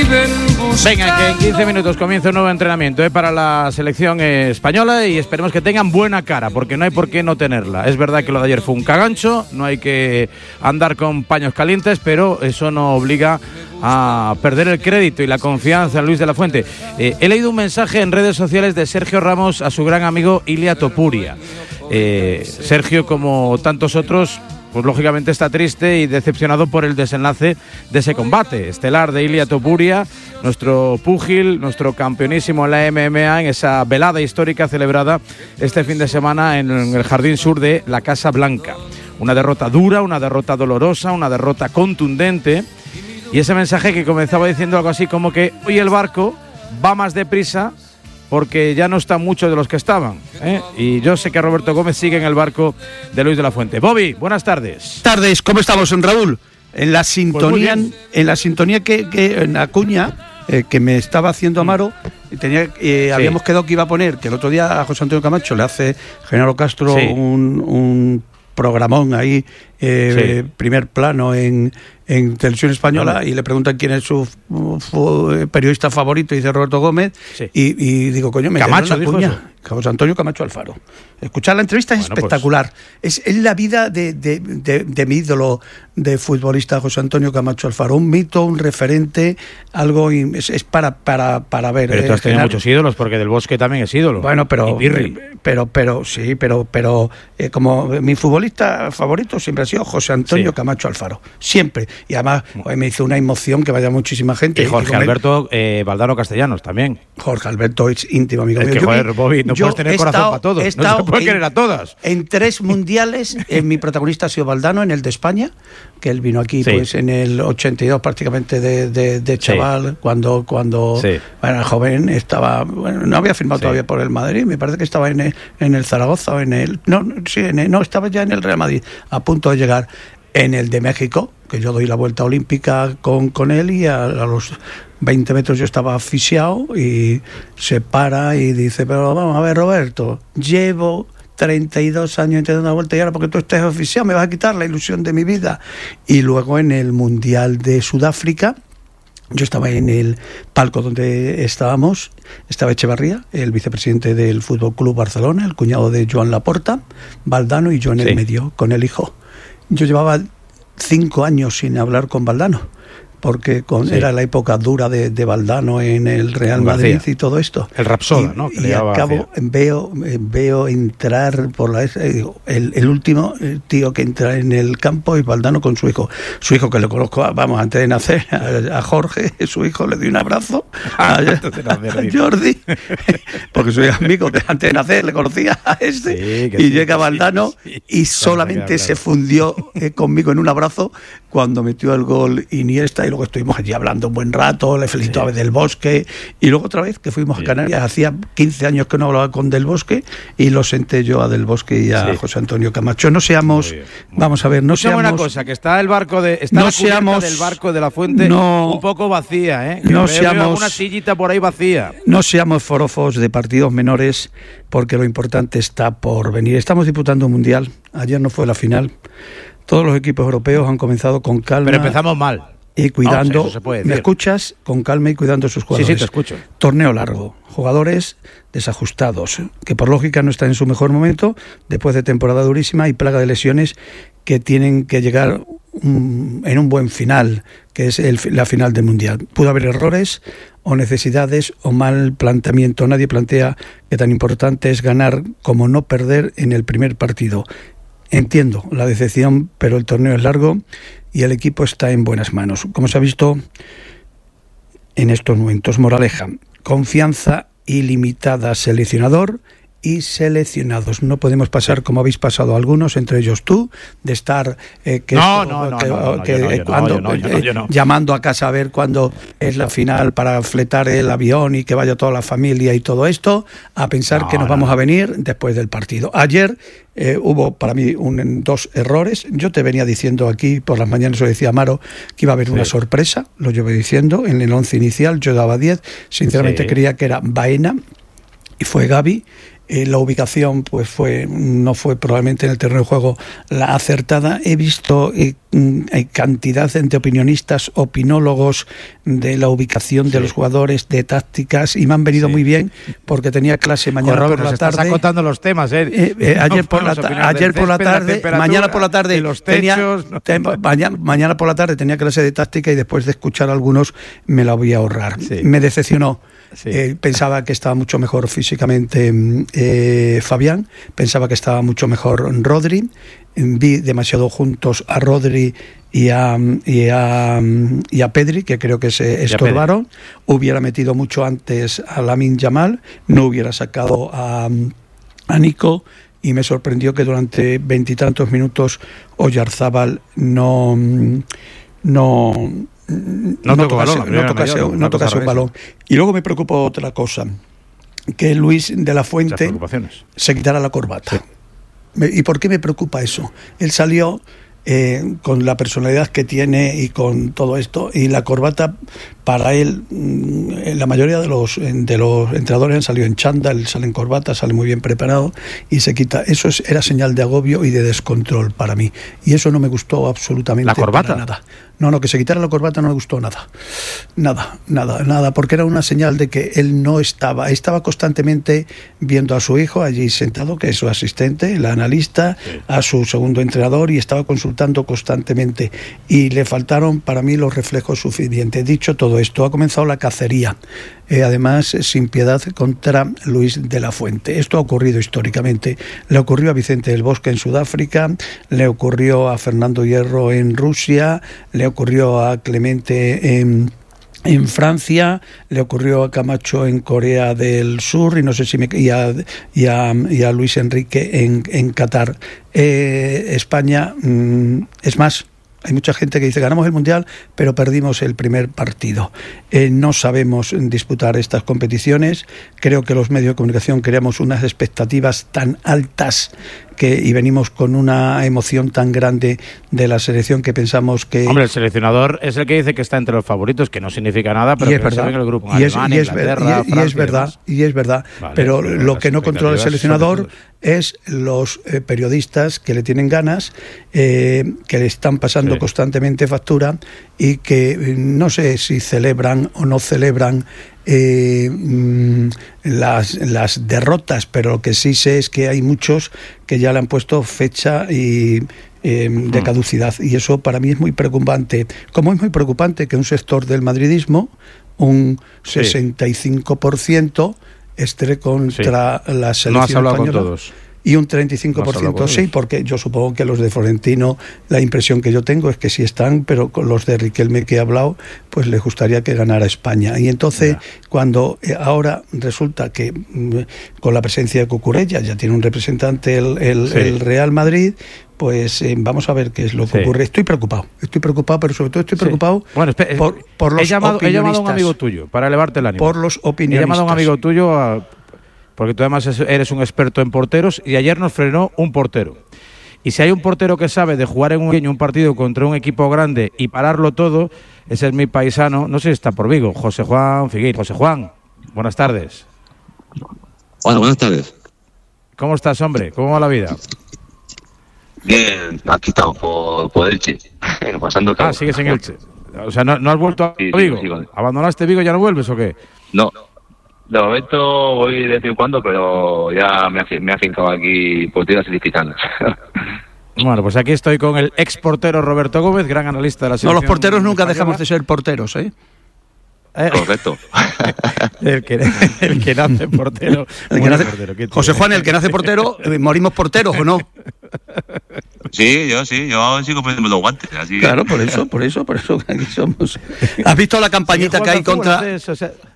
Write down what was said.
Venga, que en 15 minutos comienza un nuevo entrenamiento para la selección española y esperemos que tengan buena cara, porque no hay por qué no tenerla. Es verdad que lo de ayer fue un cagancho, no hay que andar con paños calientes, pero eso no obliga a perder el crédito y la confianza en Luis de la Fuente. He leído un mensaje en redes sociales de Sergio Ramos a su gran amigo Ilia Topuria. Sergio, como tantos otros, pues lógicamente está triste y decepcionado por el desenlace de ese combate estelar de Ilia Topuria, nuestro púgil, nuestro campeonísimo en la MMA, en esa velada histórica celebrada este fin de semana en el Jardín Sur de la Casa Blanca. Una derrota dura, una derrota dolorosa, una derrota contundente, y ese mensaje que comenzaba diciendo algo así como que hoy el barco va más deprisa porque ya no están muchos de los que estaban, y yo sé que Roberto Gómez sigue en el barco de Luis de la Fuente. Bobby, buenas tardes. Tardes, ¿cómo estamos, Raúl? En la sintonía, que en la cuña que me estaba haciendo Amaro, habíamos quedado que iba a poner, que el otro día a José Antonio Camacho le hace Genaro Castro un programón ahí, primer plano en Televisión Española, y le preguntan quién es su periodista favorito, y dice Roberto Gómez, y digo, coño, me Camacho una cuña. José Antonio Camacho Alfaro. Escuchar la entrevista es espectacular. Pues es la vida de mi ídolo de futbolista, José Antonio Camacho Alfaro. Un mito, un referente, algo es para ver. Pero tú has tenido muchos ídolos, porque Del Bosque también es ídolo. Bueno, pero como mi futbolista favorito siempre ha sido José Antonio Camacho Alfaro. Siempre. Y además me hizo una emoción que vaya muchísima gente. Y Jorge Alberto Valdano Castellanos también. Jorge Alberto es íntimo amigo mío. Que, joder, Bobby, no puedes tener corazón para todos. No se puede querer a todas. En 3 mundiales, mi protagonista ha sido Valdano, en el de España, que él vino aquí pues en el 82 prácticamente de chaval, cuando era joven, estaba, no había firmado todavía por el Madrid, me parece que estaba en el Zaragoza o estaba ya en el Real Madrid, a punto de llegar. En el de México, que yo doy la vuelta olímpica con él, y a los 20 metros yo estaba asfixiado, y se para y dice, pero vamos a ver, Roberto, llevo 32 años intentando una vuelta y ahora porque tú estés asfixiado me vas a quitar la ilusión de mi vida. Y luego en el Mundial de Sudáfrica, yo estaba en el palco donde estaba Echevarría, el vicepresidente del Fútbol Club Barcelona, el cuñado de Joan Laporta, Valdano, y yo en el medio con el hijo. Yo llevaba 5 años sin hablar con Valdano, porque era la época dura de Valdano en el Real Madrid y todo esto. El Rapsoda, ¿no? Y al cabo veo entrar por el último tío que entra en el campo, y Valdano con su hijo. Su hijo, que lo conozco, antes de nacer, a Jorge, su hijo, le di un abrazo a Jordi, porque soy amigo de antes de nacer, le conocía a llega Valdano y solamente se fundió conmigo en un abrazo cuando metió el gol Iniesta, y luego estuvimos allí hablando un buen rato, le felicitó a Del Bosque, y luego otra vez que fuimos a Canarias, hacía 15 años que no hablaba con Del Bosque, y lo senté yo a Del Bosque y a José Antonio Camacho. No seamos, vamos a ver, no seamos... una cosa, que está el barco del barco de la Fuente un poco vacía, no seamos una sillita por ahí vacía. No seamos forofos de partidos menores, porque lo importante está por venir. Estamos disputando un mundial, ayer no fue la final. Todos los equipos europeos han comenzado con calma. Pero empezamos mal. Y cuidando, eso se puede decir. ¿Me escuchas? Con calma y cuidando a sus jugadores. Sí, te escucho. Torneo largo, jugadores desajustados, que por lógica no están en su mejor momento, después de temporada durísima y plaga de lesiones, que tienen que llegar en un buen final, que es la final del Mundial. Pudo haber errores o necesidades o mal planteamiento. Nadie plantea que tan importante es ganar como no perder en el primer partido. Entiendo la decepción, pero el torneo es largo y el equipo está en buenas manos. Como se ha visto en estos momentos, moraleja, confianza ilimitada, seleccionador y seleccionados. No podemos pasar como habéis pasado algunos, entre ellos tú, de estar llamando a casa a ver cuándo es la final para fletar el avión y que vaya toda la familia y todo esto, a pensar que nos vamos a venir después del partido. Ayer hubo para mí 2 errores. Yo te venía diciendo aquí por las mañanas, lo decía Amaro, que iba a haber una sorpresa, lo llevo diciendo, en el 11 inicial yo daba 10, sinceramente creía que era Baena y fue Gavi. La ubicación pues no fue probablemente en el terreno de juego la acertada. He visto cantidad de opinionistas, opinólogos de la ubicación de los jugadores, de tácticas, y me han venido muy bien porque tenía clase mañana por la tarde. Estás acotando los temas, ayer por la tarde, mañana por la tarde los techos, mañana por la tarde tenía clase de táctica y después de escuchar algunos me la voy a ahorrar. Sí. Me decepcionó. Sí. Pensaba que estaba mucho mejor físicamente Fabián, pensaba que estaba mucho mejor Rodri, vi demasiado juntos a Rodri y a Pedri, que creo que se estorbaron. Hubiera metido mucho antes a Lamine Yamal, no hubiera sacado a Nico, y me sorprendió que durante 20 y tantos minutos Oyarzábal no tocase un balón. Y luego me preocupó otra cosa, que Luis de la Fuente se quitara la corbata. Sí. ¿Y por qué me preocupa eso? Él salió con la personalidad que tiene y con todo esto, y la corbata para él, la mayoría de los entrenadores han salido en chándal, salen en corbata, sale muy bien preparado y se quita. Eso era señal de agobio y de descontrol para mí, y eso no me gustó absolutamente. ¿La corbata? Para nada. No, que se quitara la corbata no me gustó nada, porque era una señal de que él no estaba constantemente viendo a su hijo allí sentado, que es su asistente, el analista, sí, a su segundo entrenador, y estaba consultando constantemente, y le faltaron para mí los reflejos suficientes. Dicho todo esto, ha comenzado la cacería, además sin piedad, contra Luis de la Fuente. Esto ha ocurrido históricamente. Le ocurrió a Vicente del Bosque en Sudáfrica, le ocurrió a Fernando Hierro en Rusia, le ocurrió a Clemente en Francia, le ocurrió a Camacho en Corea del Sur, y no sé si y a Luis Enrique en Qatar. España, es más, hay mucha gente que dice ganamos el Mundial pero perdimos el primer partido. No sabemos disputar estas competiciones. Creo que los medios de comunicación creamos unas expectativas tan altas y venimos con una emoción tan grande de la selección que pensamos que... Hombre, el seleccionador es el que dice que está entre los favoritos, que no significa nada, pero que se ve en el grupo. Alemania, Inglaterra, Francia, y es verdad. Vale, pero lo que no controla el seleccionador es los periodistas que le tienen ganas, que le están pasando constantemente factura, y que no sé si celebran o no celebran las derrotas, pero lo que sí sé es que hay muchos que ya le han puesto fecha y de caducidad, y eso para mí es muy preocupante. Como es muy preocupante que un sector del madridismo, un 65%, esté contra la selección no has hablado española. Con todos. Y un 35% sí, porque yo supongo que los de Florentino, la impresión que yo tengo es que sí están, pero con los de Riquelme que he hablado, pues les gustaría que ganara España. Y entonces, cuando ahora resulta que con la presencia de Cucurella ya tiene un representante el Real Madrid, pues vamos a ver qué es lo que ocurre. Estoy preocupado, pero sobre todo estoy preocupado bueno, por los opinionistas. He llamado a un amigo tuyo para elevarte el ánimo. Por los opinionistas. He llamado a un amigo tuyo porque tú además eres un experto en porteros, y ayer nos frenó un portero. Y si hay un portero que sabe de jugar en un partido contra un equipo grande y pararlo todo, ese es mi paisano, no sé si está por Vigo, José Juan Figueiredo. José Juan, buenas tardes. Hola, buenas tardes. ¿Cómo estás, hombre? ¿Cómo va la vida? Bien, aquí estamos por Elche, pasando el sigues en Elche. O sea, ¿no has vuelto a Vigo? Sí, ¿Abandonaste Vigo y ya no vuelves o qué? No. De momento voy de vez en cuando, pero ya me he afincado aquí por tierras ilicitanas. Bueno, pues aquí estoy con el ex portero Roberto Gómez, gran analista de la selección. No, los porteros nunca dejamos de ser porteros, ¿eh? Correcto. el que nace portero. José Juan, el que nace portero, ¿morimos porteros o no? Sí, yo sigo poniendo los guantes. Así claro, por eso aquí somos. ¿Has visto la campañita que hay contra...